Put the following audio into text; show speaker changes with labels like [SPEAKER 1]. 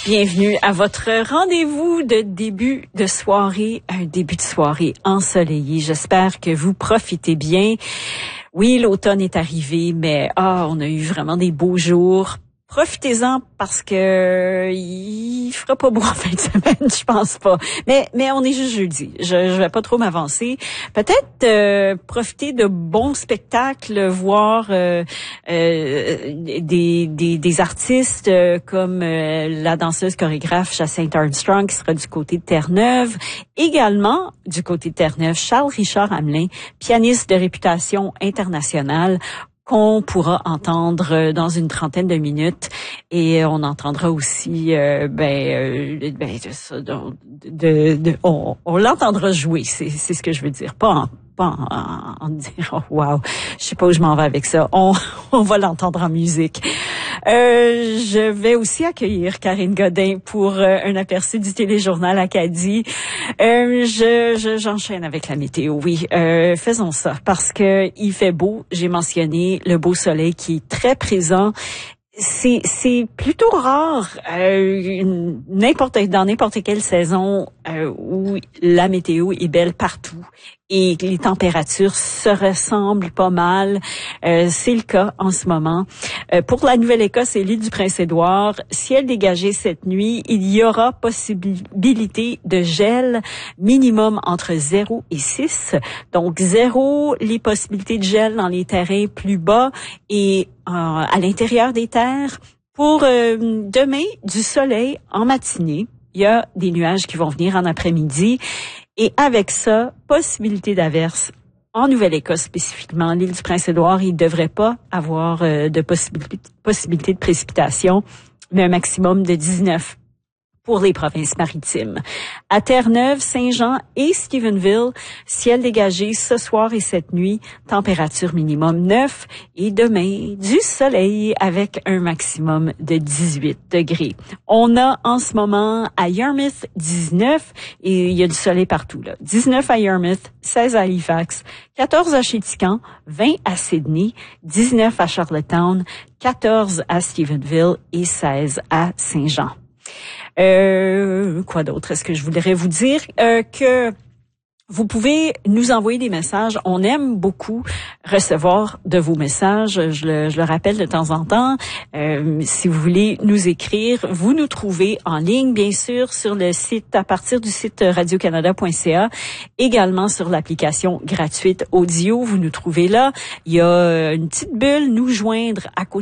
[SPEAKER 1] Bienvenue à votre rendez-vous de début de soirée, un début de soirée ensoleillé. J'espère que vous profitez bien. Oui, l'automne est arrivé, mais on a eu vraiment des beaux jours. Profitez-en parce que il fera pas beau en fin de semaine, je pense pas. Mais on est juste jeudi. Je vais pas trop m'avancer. Peut-être profiter de bons spectacles, voir des artistes comme la danseuse chorégraphe Jacinthe Armstrong qui sera du côté de Terre-Neuve. Également du côté de Terre-Neuve, Charles-Richard Hamelin, pianiste de réputation internationale, qu'on pourra entendre dans une trentaine de minutes, et on entendra aussi on l'entendra jouer, c'est ce que je veux dire, pas en dire oh, wow, je sais pas où je m'en vais avec ça. On va l'entendre en musique. Je vais aussi accueillir Karine Godin pour un aperçu du téléjournal Acadie. J'enchaîne avec la météo, oui. Faisons ça parce que il fait beau. J'ai mentionné le beau soleil qui est très présent. C'est plutôt rare dans n'importe quelle saison où la météo est belle partout et les températures se ressemblent pas mal. C'est le cas en ce moment. Pour la Nouvelle-Écosse et l'île du Prince-Édouard, ciel dégagé cette nuit, il y aura possibilité de gel minimum entre 0 et 6. Donc 0, les possibilités de gel dans les terrains plus bas et à l'intérieur des terres. Pour demain, du soleil en matinée. Il y a des nuages qui vont venir en après-midi. Et avec ça, possibilité d'averse en Nouvelle-Écosse spécifiquement. L'île du Prince-Édouard, il ne devrait pas avoir de possibilité de précipitation, mais un maximum de 19 pour les provinces maritimes. À Terre-Neuve, Saint-Jean et Stephenville, ciel dégagé ce soir et cette nuit, température minimum 9 et demain du soleil avec un maximum de 18 degrés. On a en ce moment à Yarmouth 19 et il y a du soleil partout là. 19 à Yarmouth, 16 à Halifax, 14 à Chéticamp, 20 à Sydney, 19 à Charlottetown, 14 à Stephenville et 16 à Saint-Jean. Quoi d'autre? Est-ce que je voudrais vous dire que vous pouvez nous envoyer des messages. On aime beaucoup recevoir de vos messages. Je le rappelle de temps en temps. Si vous voulez nous écrire, vous nous trouvez en ligne, bien sûr, sur le site, à partir du site radiocanada.ca. Également sur l'application gratuite audio. Vous nous trouvez là. Il y a une petite bulle, nous joindre à côté